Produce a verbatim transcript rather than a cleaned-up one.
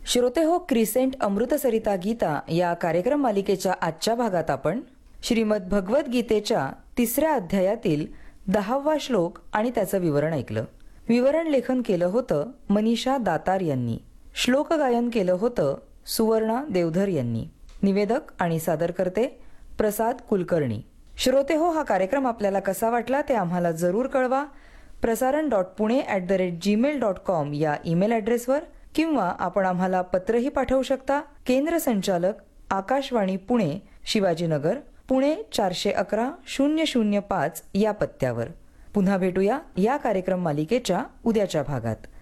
श्रोते हो, क्रिसेंट अमृतसरिता गीता या कार्यक्रम मालिकेच्या आजच्या भागात आपण श्रीमद भगवत गीतेच्या तिसऱ्या अध्यायातील दहावा श्लोक आणि त्याचं विवरण ऐकलं. विवरण लेखन केलं होतं मनीषा दातार यांनी. श्लोक गायन केलं होतं सुवर्णा देवधर यांनी. निवेदक आणि सादरकर्ते प्रसाद कुलकर्णी. श्रोते हो, हा कार्यक्रम आपल्याला कसा वाटला ते आम्हाला जरूर कळवा. प्रसारण dot Pune at the rate Gmail dot com या ईमेल ॲड्रेसवर, किंवा आपण आम्हाला पत्रही पाठवू शकता. केंद्र संचालक आकाशवाणी पुणे, शिवाजीनगर, पुणे चारशे अकरा शून्य शून्य पाच या पत्त्यावर. पुन्हा भेटूया या कार्यक्रम मालिकेच्या उद्याच्या भागात.